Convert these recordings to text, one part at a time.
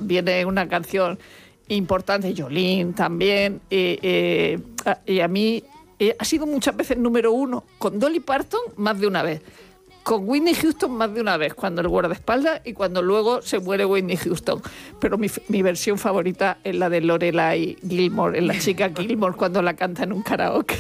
viene una canción importante, Jolene también, y a mí ha sido muchas veces número 1, con Dolly Parton más de una vez, con Whitney Houston más de una vez, cuando el guardaespaldas y cuando luego se muere Whitney Houston. Pero mi versión favorita es la de Lorelai Gilmore, es la chica Gilmore cuando la canta en un karaoke.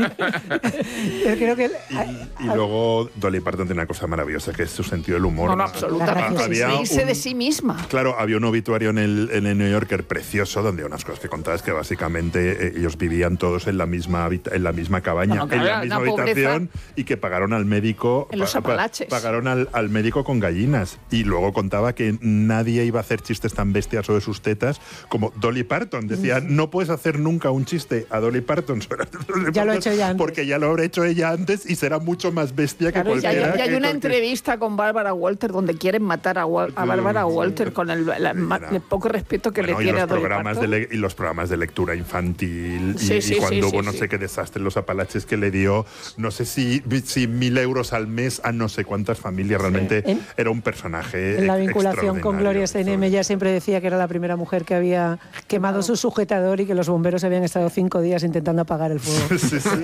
Creo que y luego Dolly Parton tiene una cosa maravillosa, que es su sentido del humor. No, absolutamente. Reírse de sí misma. Claro, había un obituario en el New Yorker precioso, donde unas cosas que contabas que básicamente ellos vivían todos en la misma cabaña, claro, en la misma habitación, y que pagaron al médico... En los Apalaches. Pagaron al médico con gallinas. Y luego contaba que nadie iba a hacer chistes tan bestias sobre sus tetas como Dolly Parton. Decía, no puedes hacer nunca un chiste a Dolly Parton sobre ya lo he hecho ella antes. Porque ya lo habrá hecho ella antes y será mucho más bestia que cualquiera. Y hay una entrevista con Bárbara Walter donde quieren matar a Bárbara Walter con el poco respeto que le tiene a Dolly Parton. Y los programas de lectura infantil y cuando hubo no sé qué desastre en los Apalaches que le dio, no sé si 1.000 euros al mes a no sé cuántas familias. Realmente era un personaje en la vinculación con Gloria Steinem, ella siempre decía que era la primera mujer que había quemado su sujetador y que los bomberos habían estado 5 días intentando apagar el fuego.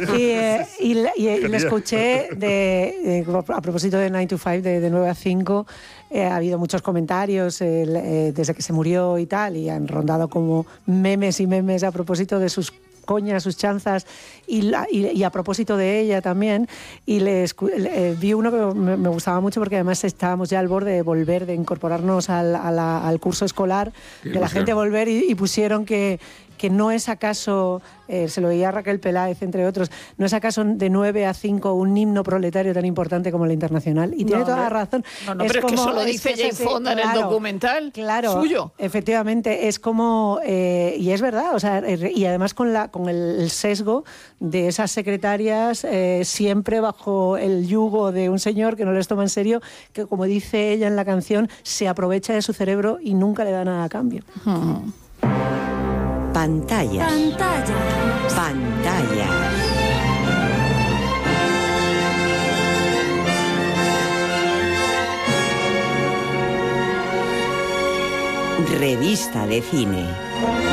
Y le escuché a propósito de 9 to 5, de 9 a 5, ha habido muchos comentarios desde que se murió y tal, y han rondado como memes y memes a propósito de sus coñas, sus chanzas y a propósito de ella también, y vi uno que me gustaba mucho porque además estábamos ya al borde de volver, de incorporarnos al curso escolar, de la gente volver y pusieron que no es acaso, se lo veía a Raquel Peláez, entre otros, no es acaso de 9 a 5 un himno proletario tan importante como la Internacional. Y tiene toda la razón. Pero es que eso lo dice Jane Fonda en el documental suyo. Efectivamente, es como, y es verdad, o sea, y además con el sesgo de esas secretarias siempre bajo el yugo de un señor que no les toma en serio, que como dice ella en la canción, se aprovecha de su cerebro y nunca le da nada a cambio. Pantallas. Revista de cine.